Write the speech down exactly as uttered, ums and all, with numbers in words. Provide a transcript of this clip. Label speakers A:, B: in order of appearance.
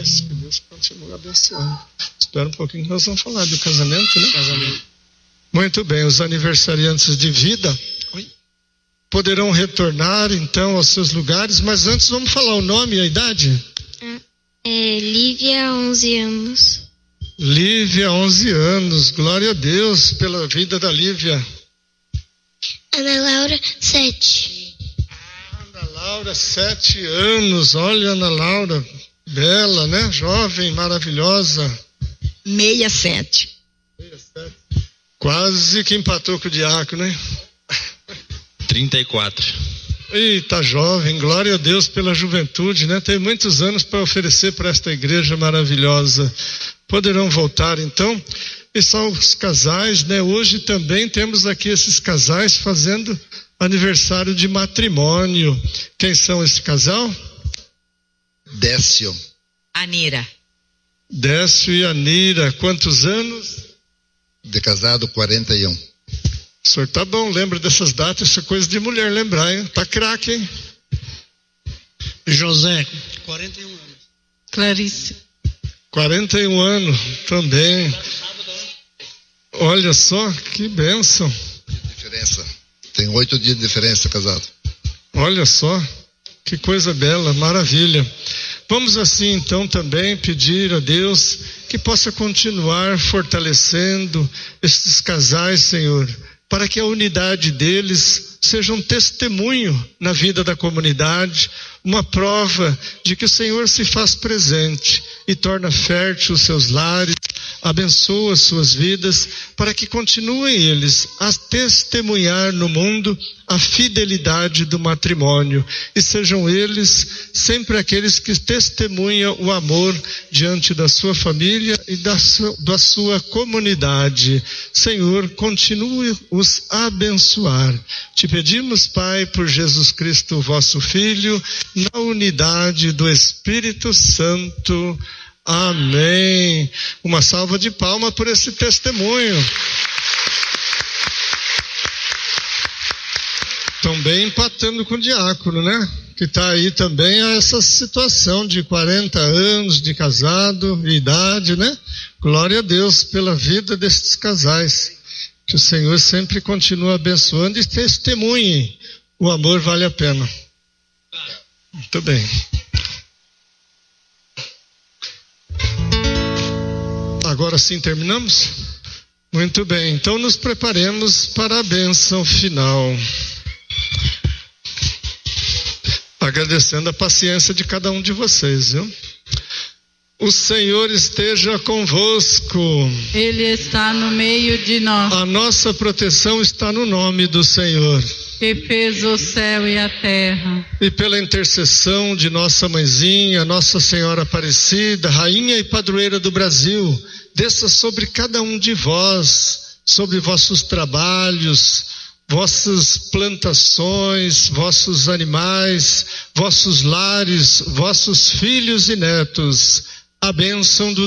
A: mas que Deus continue abençoando. Espera um pouquinho que nós vamos falar do casamento, né? Casamento. Muito bem, os aniversariantes de vida poderão retornar então aos seus lugares, mas antes vamos falar o nome e a idade?
B: É Lívia, onze anos.
A: Lívia, onze anos, glória a Deus pela vida da Lívia.
B: Ana Laura, sete.
A: Ana Laura, sete anos, olha Ana Laura, bela, né? Jovem, maravilhosa.
C: Meia sete.
A: Meia sete. Quase que empatou com o diácono, né?
D: trinta e quatro.
A: Eita, jovem, glória a Deus pela juventude, né? Tem muitos anos para oferecer para esta igreja maravilhosa. Poderão voltar então. E são os casais, né? Hoje também temos aqui esses casais fazendo aniversário de matrimônio. Quem são esse casal?
E: Décio.
C: Anira.
A: Décio e Anira. Quantos anos?
E: De casado, quarenta e um.
A: O senhor tá bom, lembra dessas datas, isso é coisa de mulher lembrar, hein? Tá craque, hein?
F: José, quarenta e um anos.
C: Clarice.
A: quarenta e um anos também. Olha só, que bênção.
E: Diferença. Tem oito dias de diferença casado.
A: Olha só, que coisa bela, maravilha. Vamos assim então também pedir a Deus que possa continuar fortalecendo esses casais, Senhor, para que a unidade deles seja um testemunho na vida da comunidade, uma prova de que o Senhor se faz presente e torna fértil os seus lares, abençoa as suas vidas, para que continuem eles a testemunhar no mundo a fidelidade do matrimônio e sejam eles sempre aqueles que testemunham o amor diante da sua família e da sua, da sua comunidade. Senhor, continue os abençoar. Te pedimos, Pai, por Jesus Cristo, vosso Filho, na unidade do Espírito Santo. Amém. Uma salva de palmas por esse testemunho. Também empatando com o diácono, né? Que está aí também a essa situação de quarenta anos de casado, idade, né? Glória a Deus pela vida desses casais. Que o Senhor sempre continue abençoando e testemunhe. O amor vale a pena. Muito bem. Agora sim terminamos? Muito bem, então nos preparemos para a bênção final. Agradecendo a paciência de cada um de vocês, viu? O Senhor esteja convosco.
G: Ele está no meio de nós.
A: A nossa proteção está no nome do Senhor,
G: que fez o céu e a terra.
A: E pela intercessão de nossa mãezinha, Nossa Senhora Aparecida, Rainha e Padroeira do Brasil, desça sobre cada um de vós, sobre vossos trabalhos, vossas plantações, vossos animais, vossos lares, vossos filhos e netos, a bênção do